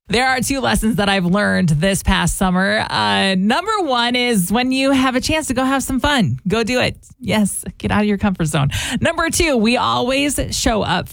There are two lessons that I've learned this past summer. Number one is when you have a chance to go have some fun, go do it. Yes, get out of your comfort zone. Number two, we always show up